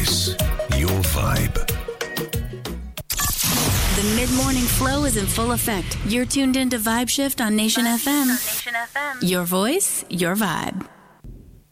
voice, your vibe. The mid-morning flow is in full effect. You're tuned into Vibe Shift on Nation FM. Your voice, your vibe.